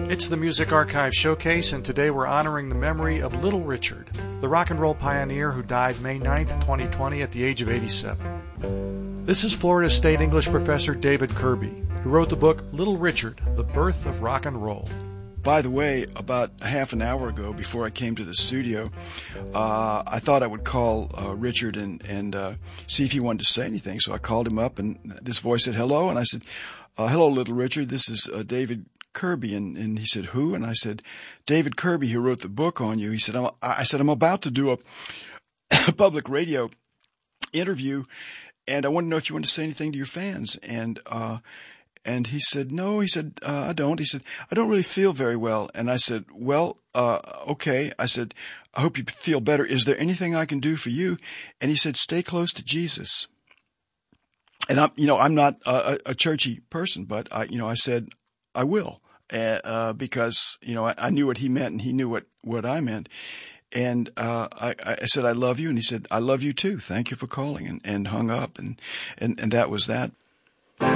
It's the Music Archive Showcase, and today we're honoring the memory of Little Richard, the rock and roll pioneer who died May 9th, 2020 at the age of 87. This is Florida State English professor David Kirby, who wrote the book Little Richard, The Birth of Rock and Roll. By the way, about half an hour ago, before I came to the studio, I thought I would call Richard and see if he wanted to say anything. So I called him up, and this voice said, hello. And I said, hello, Little Richard. This is David Kirby. And he said, who? And I said, David Kirby, who wrote the book on you. He said, I'm about to do a public radio interview, and I want to know if you want to say anything to your fans. And he said, no. He said, I don't. He said, I don't really feel very well. And I said, well, okay. I said, I hope you feel better. Is there anything I can do for you? And he said, stay close to Jesus. And I'm not a churchy person, but I said, I will, because, I knew what he meant and he knew what I meant. And I said, I love you. And he said, I love you too. Thank you for calling, and hung up. And that was that.